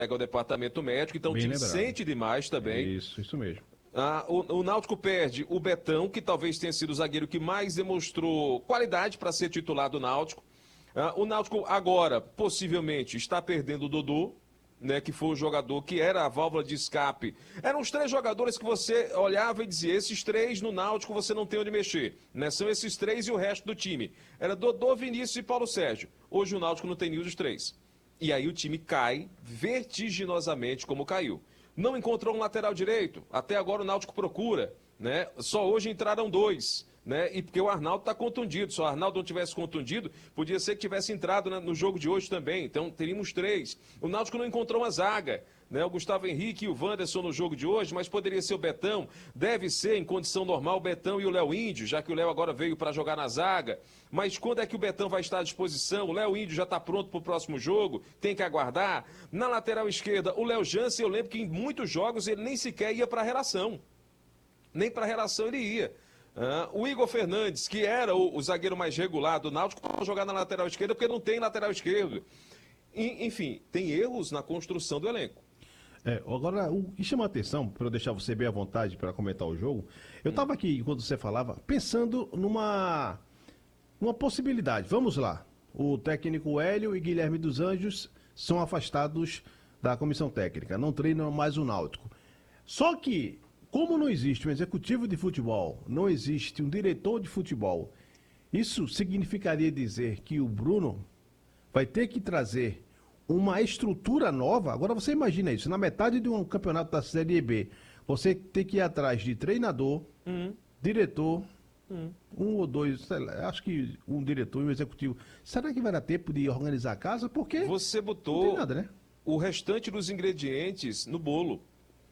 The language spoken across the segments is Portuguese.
ao departamento médico, então o Bem time lembrado. sente demais também. Isso mesmo. O Náutico perde o Betão, que talvez tenha sido o zagueiro que mais demonstrou qualidade para ser titular do Náutico. O Náutico agora, possivelmente, está perdendo o Dodô, né, que foi o jogador que era a válvula de escape. Eram os três jogadores que você olhava e dizia, esses três no Náutico você não tem onde mexer. Né? São esses três e o resto do time. Era Dodô, Vinícius e Paulo Sérgio. Hoje o Náutico não tem nenhum dos três. E aí o time cai vertiginosamente como caiu. Não encontrou um lateral direito. Até agora o Náutico procura. Né? Só hoje entraram dois. Né? E porque o Arnaldo está contundido. Se o Arnaldo não tivesse contundido, podia ser que tivesse entrado no jogo de hoje também. Então teríamos três. O Náutico não encontrou uma zaga. Né? O Gustavo Henrique e o Wanderson no jogo de hoje, mas poderia ser o Betão. Deve ser, em condição normal, o Betão e o Léo Índio, já que o Léo agora veio para jogar na zaga. Mas quando é que o Betão vai estar à disposição? O Léo Índio já está pronto para o próximo jogo, tem que aguardar. Na lateral esquerda, o Léo Jansen, eu lembro que em muitos jogos ele nem sequer ia para a relação. Nem para a relação ele ia. O Igor Fernandes, que era o zagueiro mais regular do Náutico, para jogar na lateral esquerda, porque não tem lateral esquerdo. Enfim, tem erros na construção do elenco. Agora, o que chama a atenção, para eu deixar você bem à vontade para comentar o jogo, eu estava aqui, enquanto você falava, pensando numa possibilidade. Vamos lá. O técnico Hélio e Guilherme dos Anjos são afastados da comissão técnica, não treinam mais o Náutico. Só que, como não existe um executivo de futebol, não existe um diretor de futebol, isso significaria dizer que o Bruno vai ter que trazer uma estrutura nova. Agora você imagina isso, na metade de um campeonato da Série B, você tem que ir atrás de treinador, diretor, um ou dois, sei lá, acho que um diretor e um executivo. Será que vai dar tempo de organizar a casa? Porque você botou não tem nada, né? O restante dos ingredientes no bolo.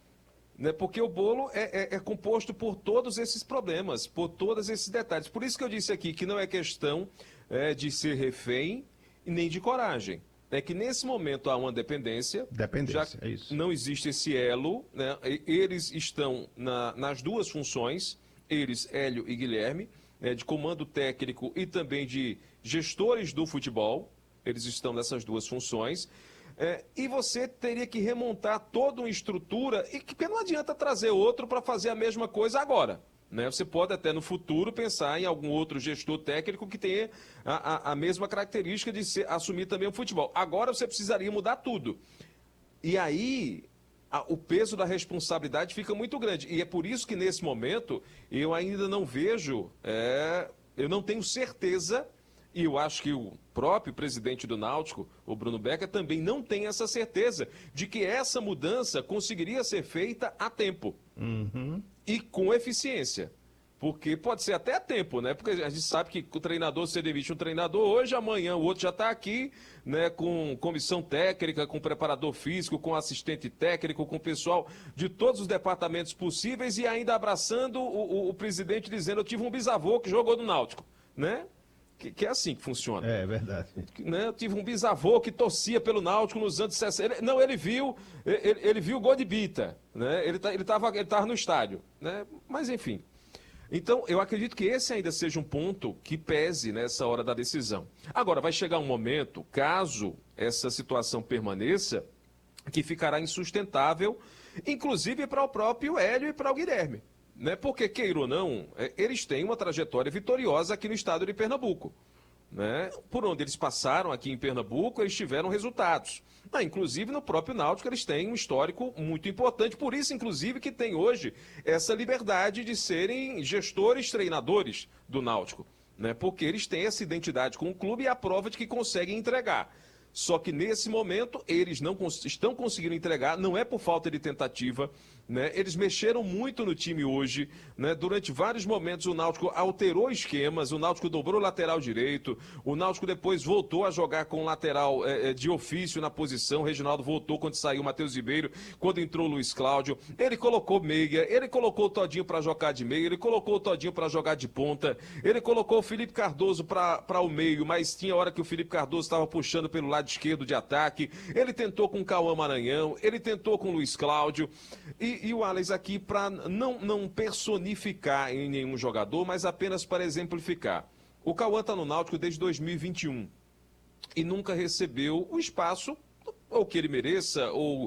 Né? Porque o bolo é composto por todos esses problemas, por todos esses detalhes. Por isso que eu disse aqui que não é questão de ser refém e nem de coragem. É que nesse momento há uma dependência. Dependência, é isso. Não existe esse elo, né? Eles estão nas duas funções, eles, Hélio e Guilherme, né? De comando técnico e também de gestores do futebol, eles estão nessas duas funções. E você teria que remontar toda uma estrutura, e que não adianta trazer outro para fazer a mesma coisa agora. Né? Você pode até no futuro pensar em algum outro gestor técnico que tenha a mesma característica de assumir também o futebol. Agora você precisaria mudar tudo. E aí o peso da responsabilidade fica muito grande. E é por isso que nesse momento eu ainda não vejo, eu não tenho certeza, e eu acho que o próprio presidente do Náutico, o Bruno Becker, também não tem essa certeza de que essa mudança conseguiria ser feita a tempo. E com eficiência. Porque pode ser até a tempo, né? Porque a gente sabe que o treinador, você demite um treinador hoje, amanhã o outro já está aqui, né? Com comissão técnica, com preparador físico, com assistente técnico, com pessoal de todos os departamentos possíveis e ainda abraçando o presidente dizendo: eu tive um bisavô que jogou no Náutico, né? Que é assim que funciona. É verdade. Né? Eu tive um bisavô que torcia pelo Náutico nos anos 60. Ele viu o gol de Bita. Né? Ele tava no estádio. Né? Mas, enfim. Então, eu acredito que esse ainda seja um ponto que pese nessa hora da decisão. Agora, vai chegar um momento, caso essa situação permaneça, que ficará insustentável, inclusive para o próprio Hélio e para o Guilherme. Né? Porque, queira ou não, eles têm uma trajetória vitoriosa aqui no estado de Pernambuco. Né? Por onde eles passaram aqui em Pernambuco, eles tiveram resultados. Inclusive, no próprio Náutico, eles têm um histórico muito importante. Por isso, inclusive, que tem hoje essa liberdade de serem gestores, treinadores do Náutico. Né? Porque eles têm essa identidade com o clube e a prova de que conseguem entregar. Só que, nesse momento, eles não estão conseguindo entregar, não é por falta de tentativa. Né? Eles mexeram muito no time hoje, né? Durante vários momentos o Náutico alterou esquemas, o Náutico dobrou o lateral direito, o Náutico depois voltou a jogar com lateral de ofício na posição, o Reginaldo voltou quando saiu o Matheus Ribeiro, quando entrou o Luiz Cláudio, ele colocou meia, ele colocou o Todinho para jogar de meia, ele colocou o Todinho para jogar de ponta, ele colocou o Felipe Cardoso para o meio, mas tinha hora que o Felipe Cardoso estava puxando pelo lado esquerdo de ataque, ele tentou com o Cauã Maranhão, ele tentou com o Luiz Cláudio, e o Alex aqui para não personificar em nenhum jogador, mas apenas para exemplificar. O Cauã está no Náutico desde 2021 e nunca recebeu o espaço ou que ele mereça, ou